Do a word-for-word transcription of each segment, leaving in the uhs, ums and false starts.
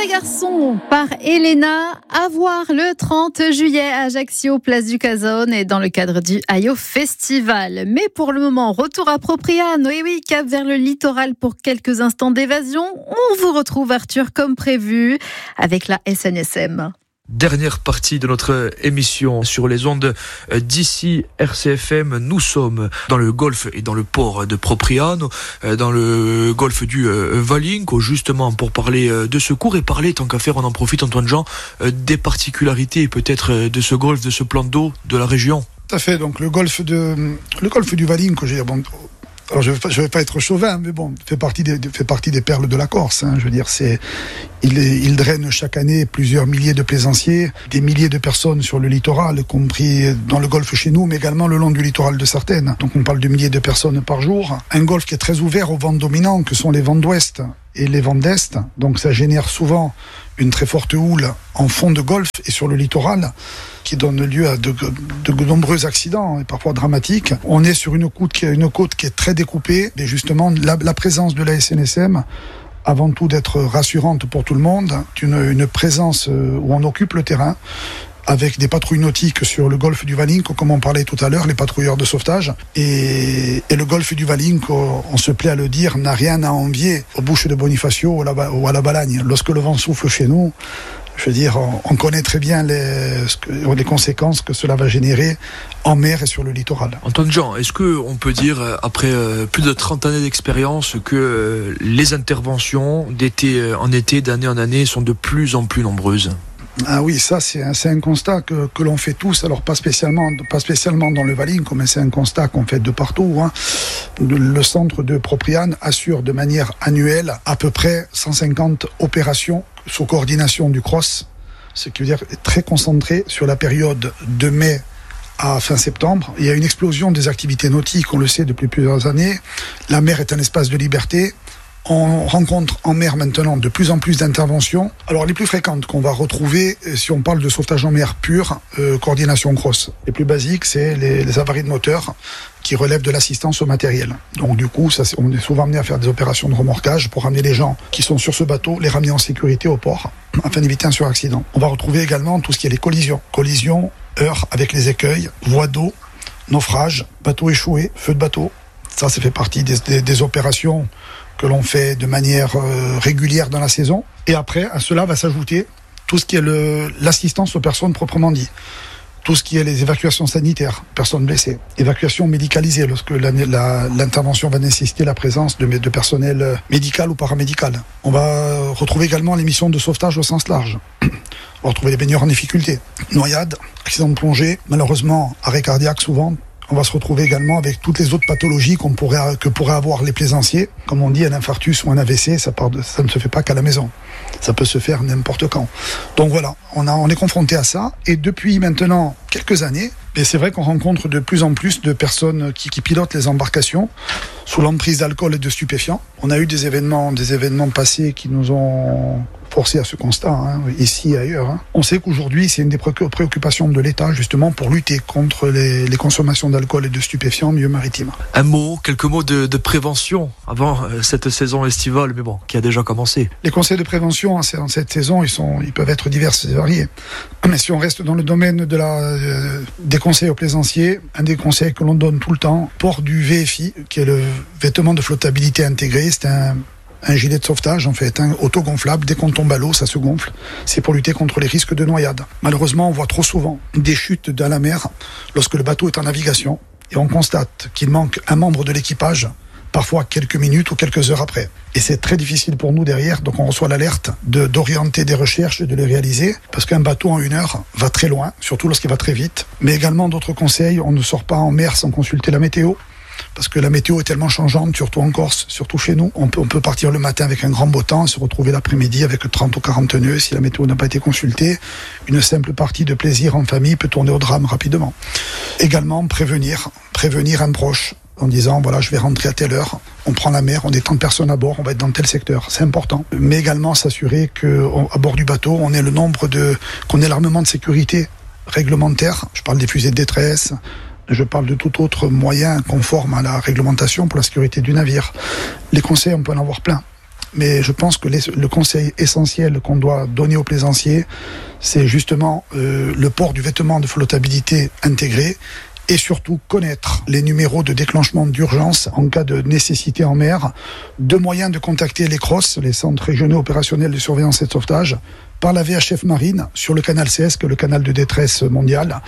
Mauvais garçon par Elena, à voir le trente juillet à Ajaccio, place du Cazone et dans le cadre du Ayo Festival. Mais pour le moment, retour à Propriano. Et oui, cap vers le littoral pour quelques instants d'évasion. On vous retrouve Arthur comme prévu avec la S N S M. Dernière partie de notre émission sur les ondes d'ici R C F M. Nous sommes dans le golfe et dans le port de Propriano, dans le golfe du Valinco, justement pour parler de secours et parler, tant qu'à faire, on en profite, Antoine Jean, des particularités peut-être de ce golfe, de ce plan d'eau de la région. Tout à fait, donc le golfe, de, le golfe du Valinco, j'ai bon, alors je ne vais, vais pas être chauvin, mais bon, fait partie des, fait partie des perles de la Corse. Hein, je veux dire, c'est, il, il draine chaque année plusieurs milliers de plaisanciers, des milliers de personnes sur le littoral, y compris dans le golfe chez nous, mais également le long du littoral de Sartène. Donc on parle de milliers de personnes par jour. Un golfe qui est très ouvert aux vents dominants, que sont les vents d'ouest et les vents d'est. Donc ça génère souvent une très forte houle en fond de golfe et sur le littoral, qui donne lieu à de, de, de nombreux accidents, et parfois dramatiques. On est sur une côte qui est, une côte qui est très découpée, et justement, la, la présence de la S N S M, avant tout d'être rassurante pour tout le monde, une, une présence où on occupe le terrain, avec des patrouilles nautiques sur le golfe du Valinco, comme on parlait tout à l'heure, les patrouilleurs de sauvetage. Et, et le golfe du Valinco, on se plaît à le dire, n'a rien à envier aux bouches de Bonifacio ou à la, ou à la Balagne. Lorsque le vent souffle chez nous, je veux dire, on connaît très bien les, les conséquences que cela va générer en mer et sur le littoral. Antoine Jean, est-ce qu'on peut dire, après plus de trente années d'expérience, que les interventions d'été en été, d'année en année, sont de plus en plus nombreuses ? Ah oui, ça c'est un, c'est un constat que, que l'on fait tous, alors pas spécialement, pas spécialement dans le Valinco, mais c'est un constat qu'on fait de partout. Hein. Le centre de Propriano assure de manière annuelle à peu près cent cinquante opérations sous coordination du C R O S, ce qui veut dire très concentré sur la période de mai à fin septembre. Il y a une explosion des activités nautiques, on le sait depuis plusieurs années. La mer est un espace de liberté. On rencontre en mer maintenant de plus en plus d'interventions. Alors les plus fréquentes qu'on va retrouver, si on parle de sauvetage en mer pur, euh, coordination C R O S. Les plus basiques, c'est les, les avaries de moteur qui relèvent de l'assistance au matériel. Donc du coup, ça, on est souvent amené à faire des opérations de remorquage pour ramener les gens qui sont sur ce bateau, les ramener en sécurité au port, afin d'éviter un suraccident. On va retrouver également tout ce qui est les collisions. Collisions, heurts avec les écueils, voies d'eau, naufrages, bateaux échoués, feux de bateau. Ça, ça fait partie des, des, des opérations que l'on fait de manière euh, régulière dans la saison. Et après, à cela va s'ajouter tout ce qui est le, l'assistance aux personnes proprement dit. Tout ce qui est les évacuations sanitaires, personnes blessées. Évacuation médicalisée, lorsque la, la, l'intervention va nécessiter la présence de, de personnel médical ou paramédical. On va retrouver également les missions de sauvetage au sens large. On va retrouver les baigneurs en difficulté. Noyades, accidents de plongée, malheureusement, arrêt cardiaque souvent. On va se retrouver également avec toutes les autres pathologies qu'on pourrait, que pourraient avoir les plaisanciers. Comme on dit, un infarctus ou un A V C, ça, part de, ça ne se fait pas qu'à la maison. Ça peut se faire n'importe quand. Donc voilà, on, a, on est confronté à ça. Et depuis maintenant quelques années, et c'est vrai qu'on rencontre de plus en plus de personnes qui, qui pilotent les embarcations sous l'emprise d'alcool et de stupéfiants. On a eu des événements, des événements passés qui nous ont forcé à ce constat, hein, ici et ailleurs. Hein. On sait qu'aujourd'hui, c'est une des préoccupations de l'État, justement, pour lutter contre les, les consommations d'alcool et de stupéfiants en milieu maritime. Un mot, quelques mots de, de prévention avant euh, cette saison estivale, mais bon, qui a déjà commencé. Les conseils de prévention en cette saison, ils, sont, ils peuvent être divers et variés. Mais si on reste dans le domaine de la, euh, des conseils aux plaisanciers, un des conseils que l'on donne tout le temps, port du V F I, qui est le vêtement de flottabilité intégré, c'est un un gilet de sauvetage, en fait, un auto-gonflable. Dès qu'on tombe à l'eau, ça se gonfle. C'est pour lutter contre les risques de noyade. Malheureusement, on voit trop souvent des chutes dans la mer lorsque le bateau est en navigation et on constate qu'il manque un membre de l'équipage, parfois quelques minutes ou quelques heures après. Et c'est très difficile pour nous derrière, donc on reçoit l'alerte de, d'orienter des recherches et de les réaliser, parce qu'un bateau en une heure va très loin, surtout lorsqu'il va très vite. Mais également d'autres conseils, on ne sort pas en mer sans consulter la météo. Parce que la météo est tellement changeante, surtout en Corse, surtout chez nous. On peut, on peut partir le matin avec un grand beau temps et se retrouver l'après-midi avec trente ou quarante nœuds. Si la météo n'a pas été consultée, une simple partie de plaisir en famille peut tourner au drame rapidement. Également, prévenir, prévenir un proche en disant, voilà, je vais rentrer à telle heure, on prend la mer, on est tant de personnes à bord, on va être dans tel secteur. C'est important. Mais également s'assurer qu'à bord du bateau, on ait le nombre de, qu'on ait l'armement de sécurité réglementaire. Je parle des fusées de détresse, je parle de tout autre moyen conforme à la réglementation pour la sécurité du navire. Les conseils, on peut en avoir plein. mais je pense que les, le conseil essentiel qu'on doit donner aux plaisanciers, c'est justement euh, le port du vêtement de flottabilité intégré et surtout connaître les numéros de déclenchement d'urgence en cas de nécessité en mer, deux moyens de contacter les C R O S, les centres régionaux opérationnels de surveillance et de sauvetage, par la V H F Marine sur le canal C S, que le canal de détresse mondial.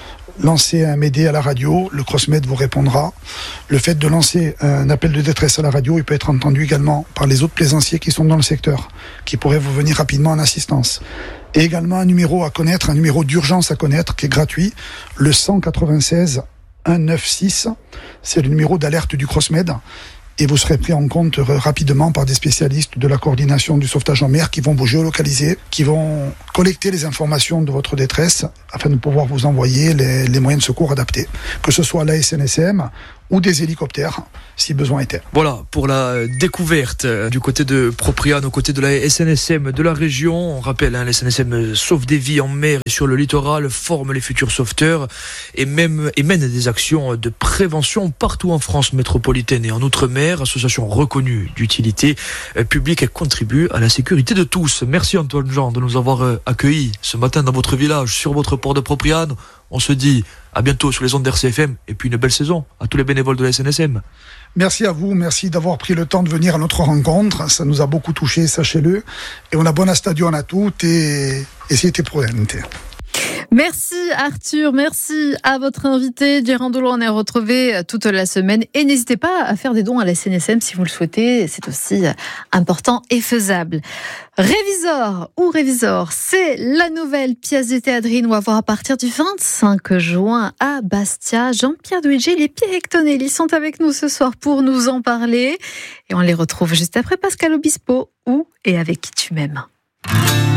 Lancez un Médé à la radio, le CROSMED vous répondra. Le fait de lancer un appel de détresse à la radio, il peut être entendu également par les autres plaisanciers qui sont dans le secteur, qui pourraient vous venir rapidement en assistance. Et également un numéro à connaître, un numéro d'urgence à connaître, qui est gratuit, le cent quatre-vingt-seize cent quatre-vingt-seize, c'est le numéro d'alerte du CROSMED. Et vous serez pris en compte rapidement par des spécialistes de la coordination du sauvetage en mer qui vont vous géolocaliser, qui vont collecter les informations de votre détresse afin de pouvoir vous envoyer les, les moyens de secours adaptés, que ce soit la S N S M ou des hélicoptères, si besoin était. Voilà, pour la découverte du côté de Propriane, au côté de la S N S M de la région. On rappelle, hein, la S N S M sauve des vies en mer et sur le littoral, forme les futurs sauveteurs et, même, et mène des actions de prévention partout en France métropolitaine et en Outre-mer. Association reconnue d'utilité publique et contribue à la sécurité de tous. Merci Antoine Jean de nous avoir accueillis ce matin dans votre village, sur votre port de Propriane. On se dit à bientôt sur les ondes d'R C F M et puis une belle saison à tous les bénévoles de la S N S M. Merci à vous, merci d'avoir pris le temps de venir à notre rencontre. Ça nous a beaucoup touché, sachez-le. Et on a buona stagione a tutti et, et siete prudenti. Merci Arthur, merci à votre invité. Girandolo, on est retrouvé toute la semaine. Et n'hésitez pas à faire des dons à la S N S M si vous le souhaitez. C'est aussi important et faisable. Révisor ou Révisor, c'est la nouvelle pièce de théâtrine. On va voir à partir du vingt-cinq juin à Bastia. Jean-Pierre Duigi et les Pierre Tonelli sont avec nous ce soir pour nous en parler. Et on les retrouve juste après Pascal Obispo. Où et avec qui tu m'aimes.